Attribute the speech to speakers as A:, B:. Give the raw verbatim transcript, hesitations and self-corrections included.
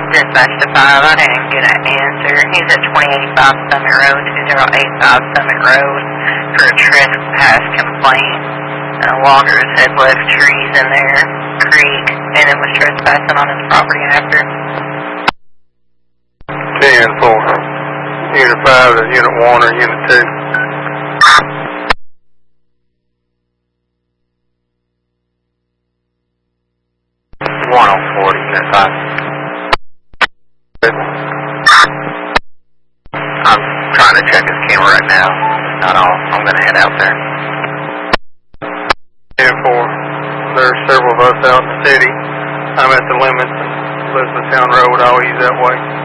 A: Dispatch to five, I didn't get an answer. He's at twenty eighty-five Summit Road, two zero eight five Summit Road, for a trespass complaint. Uh, walkers had left trees in their creek and then was trespassing on his property after.
B: ten four. Unit five to Unit one or Unit two.
C: one oh four to Unit five. I'm trying to check his camera right now. Not all. I'm going to head out there.
B: ten four. There's several of us out in the city. I'm at the limits of Elizabethtown Road. I'll use that way.